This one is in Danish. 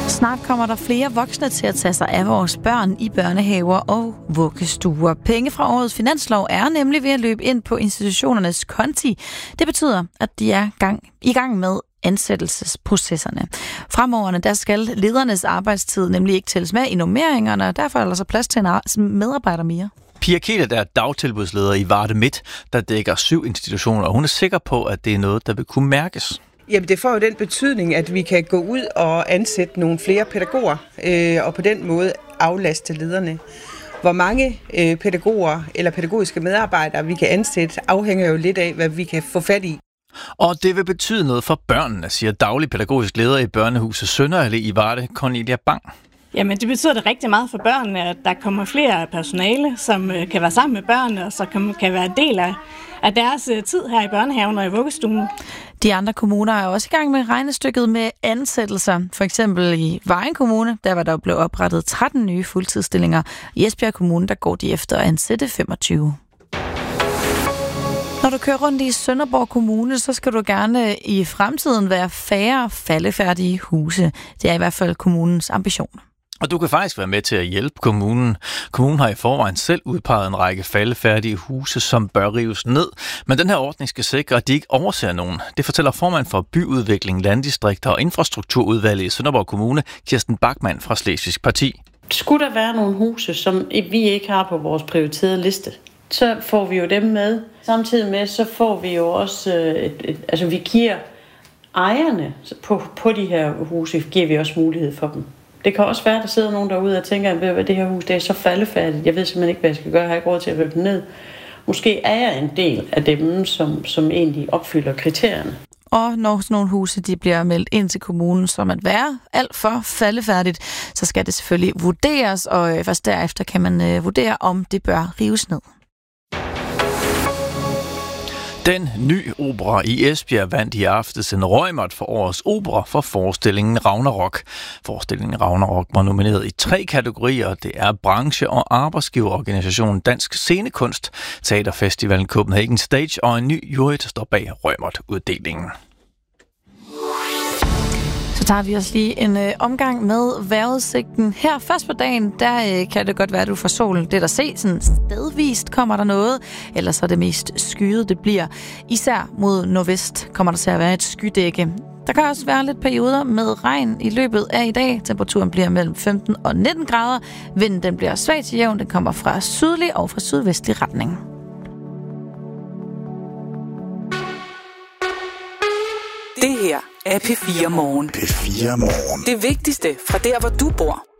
Snart kommer der flere voksne til at tage sig af vores børn i børnehaver og vuggestuer. Penge fra årets finanslov er nemlig ved at løbe ind på institutionernes konti. Det betyder, at de er i gang med ansættelsesprocesserne. Fremover der skal ledernes arbejdstid nemlig ikke tælles med i normeringerne, og derfor er der så plads til en medarbejder mere. Pia Kehl er dagtilbudsleder i Varde Midt, der dækker 7 institutioner, og hun er sikker på, at det er noget, der vil kunne mærkes. Jamen det får jo den betydning, at vi kan gå ud og ansætte nogle flere pædagoger, og på den måde aflaste lederne. Hvor mange pædagoger eller pædagogiske medarbejdere vi kan ansætte, afhænger jo lidt af, hvad vi kan få fat i. Og det vil betyde noget for børnene, siger daglig pædagogisk leder i børnehuset Sønderallé i Varde, Cornelia Bang. Jamen, det betyder det rigtig meget for børnene, at der kommer flere personale, som kan være sammen med børnene, og så kan være en del af deres tid her i børnehaven og i vuggestuen. De andre kommuner er også i gang med regnestykket med ansættelser. For eksempel i Vejen Kommune, der var der blevet oprettet 13 nye fuldtidsstillinger. I Esbjerg Kommune, der går de efter at ansætte 25. Når du kører rundt i Sønderborg Kommune, så skal du gerne i fremtiden være færre faldefærdige huse. Det er i hvert fald kommunens ambition. Og du kan faktisk være med til at hjælpe kommunen. Kommunen har i forvejen selv udpeget en række faldefærdige huse, som bør rives ned. Men den her ordning skal sikre, at de ikke overser nogen. Det fortæller formand for byudvikling, landdistrikter og infrastrukturudvalget i Sønderborg Kommune, Kirsten Bachmann fra Slesvigsk Parti. Skulle der være nogle huse, som vi ikke har på vores prioriterede liste, så får vi jo dem med. Samtidig med, så får vi jo også, vi giver ejerne på de her huse, giver vi også mulighed for dem. Det kan også være, at der sidder nogen derude og tænker, at det her hus det er så faldefærdigt. Jeg ved simpelthen ikke, hvad jeg skal gøre. Jeg har ikke råd til at rive dem ned. Måske er jeg en del af dem, som egentlig opfylder kriterierne. Og når sådan nogle huse de bliver meldt ind til kommunen som at være alt for faldefærdigt, så skal det selvfølgelig vurderes, og først derefter kan man vurdere, om det bør rives ned. Den nye opera i Esbjerg vandt i aftes en Reumert for årets opera for forestillingen Ragnarok. Forestillingen Ragnarok var nomineret i 3 kategorier. Det er branche- og arbejdsgiverorganisationen Dansk Scenekunst, Teaterfestivalen Copenhagen Stage og en ny jury, der står bag Reumert-uddelingen. Så tager vi os lige en omgang med vejrudsigten. Her først på dagen, der kan det godt være, at du får sol. Det der se, sådan stedvist kommer der noget, ellers er det mest skyet, det bliver. Især mod nordvest kommer der til at være et skydække. Der kan også være lidt perioder med regn i løbet af i dag. Temperaturen bliver mellem 15 og 19 grader. Vinden den bliver svag til jævn. Den kommer fra sydlig og fra sydvestlig retning. Det her er P4 Morgen. P4 Morgen. Det vigtigste fra der, hvor du bor.